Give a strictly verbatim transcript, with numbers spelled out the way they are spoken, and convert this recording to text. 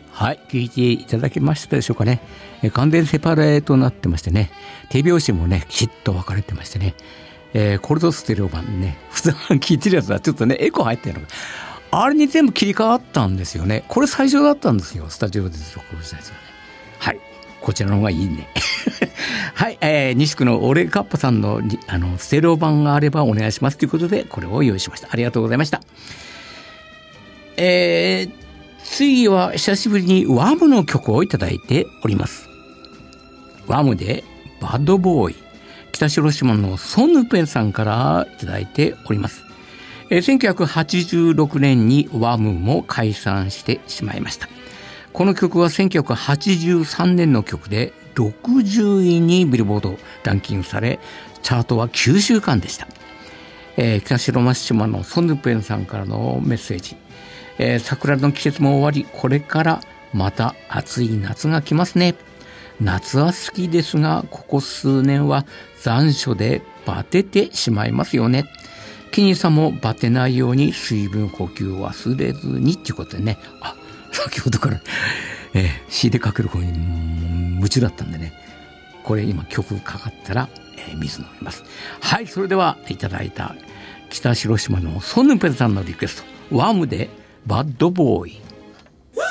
はい、聞いていただけましたでしょうかね。え完全セパレートになってましてね、手拍子もねきちっと分かれてましてね、えー、コルドステレオ版ね、普段聞いてるやつはちょっとねエコー入ってるのがあれに全部切り替わったんですよね。これ最初だったんですよ、スタジオで録音したやつがね。はい、こちらの方がいいねはい、えー、西区のオレカッパさんのあのステレオ版があればお願いしますということで、これを用意しました。ありがとうございました。えー、次は久しぶりにワムの曲をいただいております。ワムでバッドボーイ、北広島のソンヌペンさんからいただいております。えー、せんきゅうひゃくはちじゅうろくねんにワムも解散してしまいました。この曲はせんきゅうひゃくはちじゅうさんねんの曲でろくじゅういにビルボードランキングされ、チャートはきゅうしゅうかんでした。えー、北広島のソンヌペンさんからのメッセージ、えー、桜の季節も終わり、これからまた暑い夏が来ますね。夏は好きですが、ここ数年は残暑でバテてしまいますよね。キニさんもバテないように水分補給を忘れずにっていうことでね。あ、先ほどから、えー、シーでかける方に夢中だったんでね、これ今曲かかったら、えー、水飲みます。はい、それではいただいた北広島のソンヌペンさんのリクエスト、ワムでバッドボーイ。